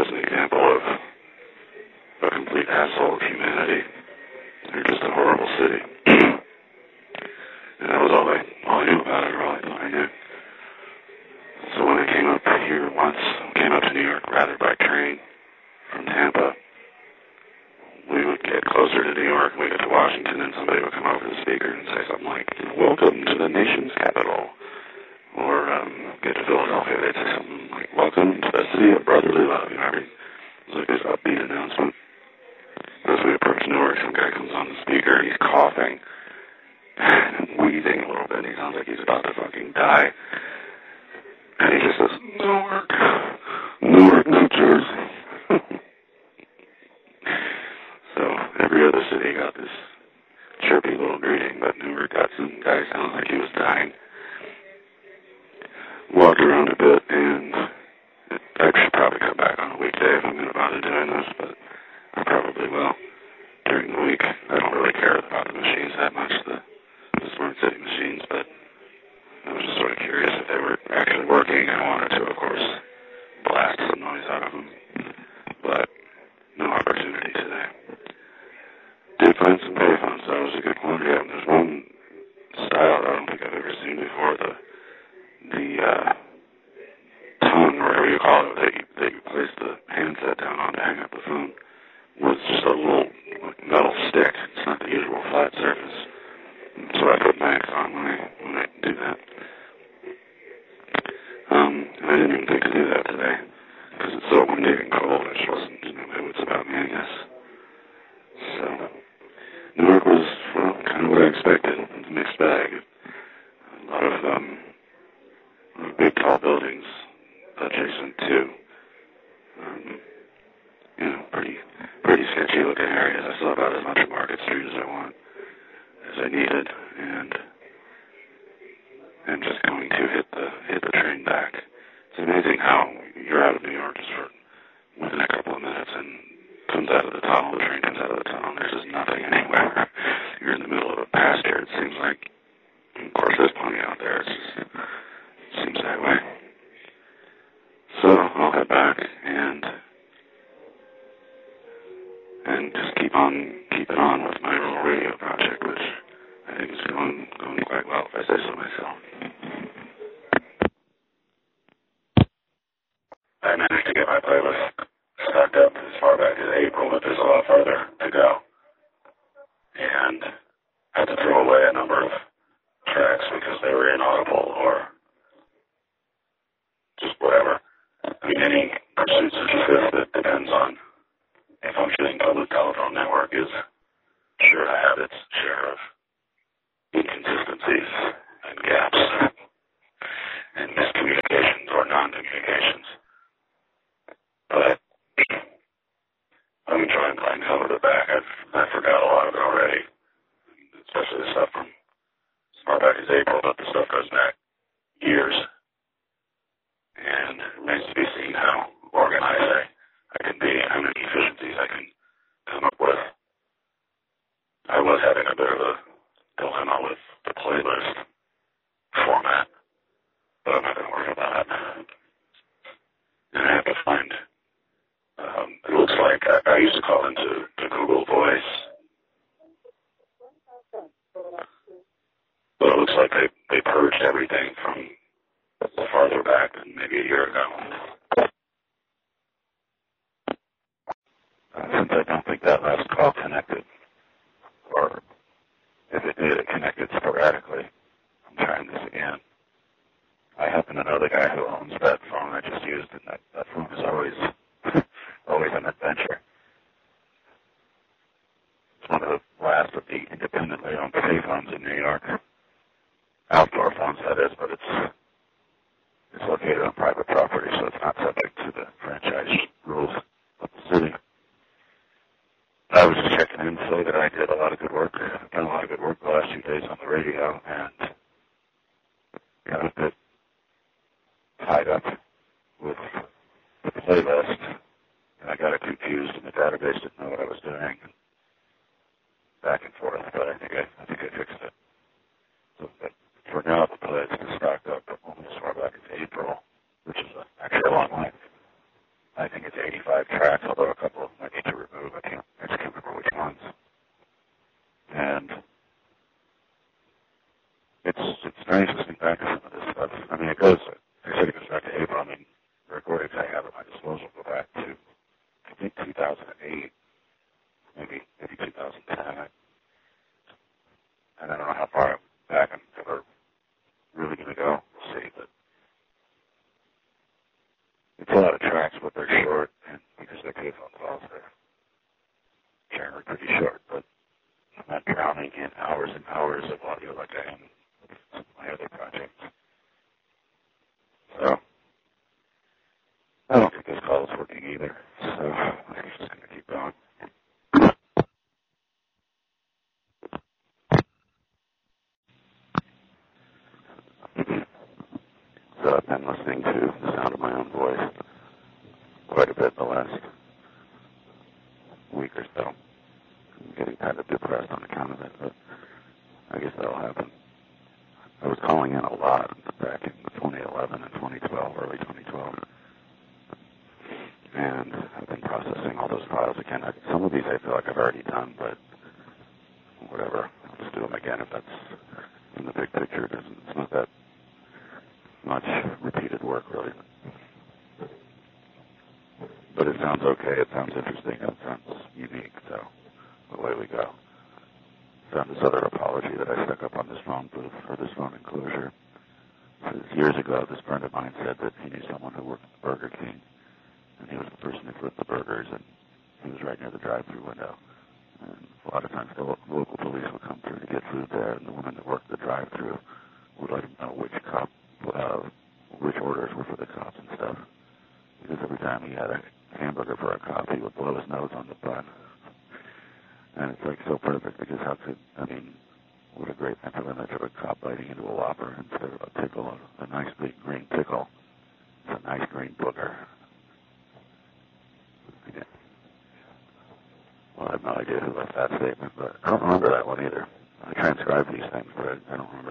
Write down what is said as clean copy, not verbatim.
an example of a complete asshole of humanity. They're just a horrible city. And that was all I knew about it, or all I thought I knew. So when I came up to New York rather by train from Tampa, we would get closer to New York, and we'd get to Washington, and somebody would come over the speaker and say something like, "Welcome to the nation's capital." Or get to Philadelphia, they'd say something like, "Welcome to the city of brotherly love." It was like this upbeat announcement. As we approach Newark, some guy comes on the speaker, and he's coughing and wheezing a little bit. He sounds like he's about to fucking die. And he just says, "Newark, New Jersey." So every other city got this chirpy little greeting, but Newark got some guy sounds like he was dying. Walked around a bit, and I should probably come back on a weekday if I'm going to bother doing this, but I probably will during the week. I don't really care about the machines that much, the Smart City machines, but I was just sort of curious if they were actually working. I wanted to, of course, blast some noise out of them, but no opportunity today. Did find some payphones, so that was a good quantity of them. There's one style that I don't think I've ever seen before, the tongue, or whatever you call it, that you place the handset down on to hang up the phone, was just a little metal stick. It's not the usual flat surface. So I put mags on when I do that. I didn't even think to do that today, because it's so windy and cold. I just wasn't, it's about me, I guess. So, Newark was, well, kind of what I expected. It's a mixed bag. A lot of big, tall buildings adjacent to, pretty sketchy looking areas. I saw about as much of Market Street as I needed, and just going to hit the train back. It's amazing how you're out of New York just within a couple of minutes, and comes out of the tunnel, the train comes out of the tunnel, and there's just nothing anywhere. You're in the middle of a pasture, it seems like. Of course, there's plenty out there. It seems that way. So I'll head back and just keep it on with my little radio project, which I think is going quite well, if I say so myself. I managed to get my playlist stocked up as far back as April, but there's a lot further to go. And I had to throw away a number of tracks because they were inaudible or just whatever. I mean, any pursuit such as this that depends on a functioning public telephone network is sure to have its share of inconsistencies and gaps and miscommunications or non-communications. But I'm enjoying playing some of it back. I forgot a lot of it already, especially the stuff from as far back as April, but the stuff goes back years. And it remains to be seen how organized I can be and how many efficiencies I can come up with. I was having a bit of a dilemma with the playlist format, but I'm not going to worry about it. And I have to find, it looks like, I used to call into Google Voice, but it looks like they purged everything from farther back than maybe a year ago. Since I don't think that last call connected, or if it did, it connected sporadically. I'm trying this again. I happen to know the guy who owns that phone I just used, and that phone is always an adventure. It's one of the last of the independently owned payphones in New York. Outdoor phones, that is, but it's located on private property, so it's not subject to the franchise rules of the city. I was just checking in to say that I did a lot of good work. I've done a lot of good work the last 2 days on the radio, and got a bit tied up with the playlist, and I got it confused, and the database didn't know what I was doing, and back and forth, but I think I fixed it. So, but for now, the playlist is stocked up only as far back as April, which is actually a long length. I think it's 85 tracks, but they're short, and because they're payphone calls, they're generally pretty short, but I'm not drowning in hours and hours of audio like I am with some of my other projects. So, I don't think this call is working either, so I'm just going to keep going. So I've been listening to the sound of my own voice quite a bit the last week or so. I'm getting kind of depressed on account of it, but I guess that'll happen. I was calling in a lot back in 2011 and 2012, early 2012. And I've been processing all those files again. Some of these I feel like I've already done, but whatever. I'll just do them again if that's in the big picture. It's not that much repeated work, really. But it sounds okay. It sounds interesting. It sounds unique. So away we go. Found this other apology that I stuck up on this phone booth or this phone enclosure. Years ago, this friend of mine said that he knew someone who worked at Burger King, and he was the person who flipped the burgers, and he was right near the drive-thru window. And a lot of times the local police would come through to get food there, and the woman that worked the drive-thru would let him know which orders were for the cops and stuff. Because every time he had a hamburger for a cop, he would blow his nose on the bun. And it's like so perfect because what a great mental image of a cop biting into a Whopper instead of a pickle, a nice big green pickle. It's a nice green booger. Yeah. Well, I have no idea who left that statement, but I don't remember that one either. I transcribe these things, but I don't remember